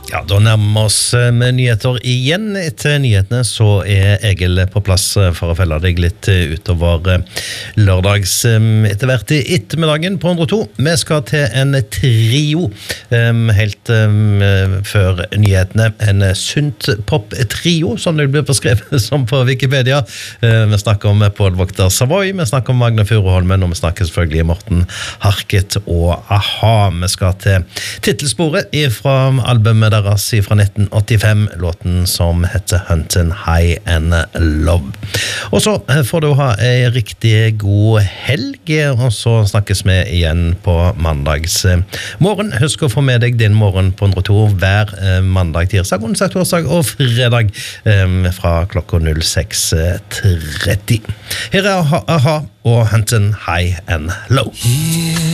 Ja, da nærmer vi oss med nyheter igjen. Etter nyhetene så Egil på plass for å følge deg litt utover lørdags etter hvert i ettermiddagen på 102. Vi skal til en trio helt før nyhetene. En synt-pop-trio, som det blir beskrevet som på Wikipedia. Vi snakker om Pål Vokter Savoy, vi snakker om Magne Furuholmen, og vi snakker selvfølgelig om Morten Harket og a-ha. Vi skal til titelsporet fra albumet deres fra 1985, låten som heter Huntin' High and Love. Og så får du ha en riktig god helg, og så snakkes vi igjen på mandags morgen. Husk å få med deg din morgen på 102 hver mandag, tirsdag, onsdag, torsdag og fredag fra klokka 06:30. Her a-ha og Huntin' High and Low.